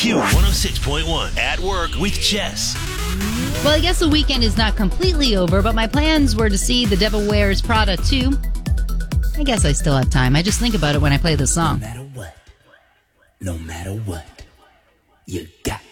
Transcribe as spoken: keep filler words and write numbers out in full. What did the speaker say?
Q one oh six point one, At Work with Jess. Well, I guess the weekend is not completely over, but my plans were to see The Devil Wears Prada two. I guess I still have time. I just think about it when I play the song. No matter what, no matter what, you got